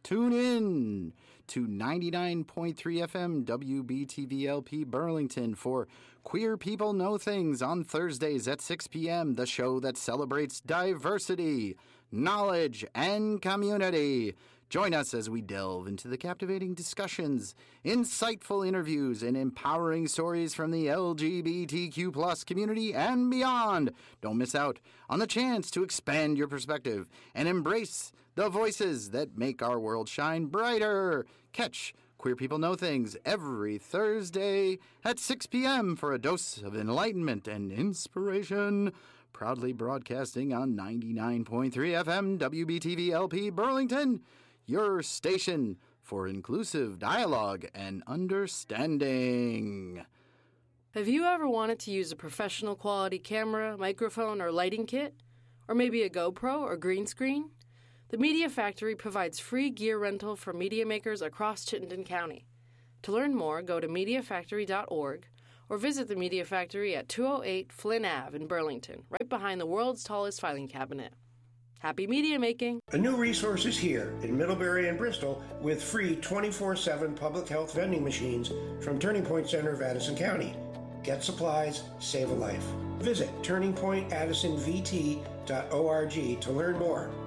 Tune in to 99.3 FM WBTV-LP Burlington for Queer People Know Things on Thursdays at 6 p.m., the show that celebrates diversity, knowledge, and community. Join us as we delve into the captivating discussions, insightful interviews, and empowering stories from the LGBTQ+ community and beyond. Don't miss out on the chance to expand your perspective and embrace the voices that make our world shine brighter. Catch Queer People Know Things every Thursday at 6 p.m. for a dose of enlightenment and inspiration. Proudly broadcasting on 99.3 FM WBTV-LP Burlington, your station for inclusive dialogue and understanding. Have you ever wanted to use a professional quality camera, microphone, or lighting kit? Or maybe a GoPro or green screen? The Media Factory provides free gear rental for media makers across Chittenden County. To learn more, go to MediaFactory.org or visit the Media Factory at 208 Flynn Ave in Burlington, right behind the world's tallest filing cabinet. Happy media making! A new resource is here in Middlebury and Bristol with free 24/7 public health vending machines from Turning Point Center of Addison County. Get supplies, save a life. Visit turningpointaddisonvt.org to learn more.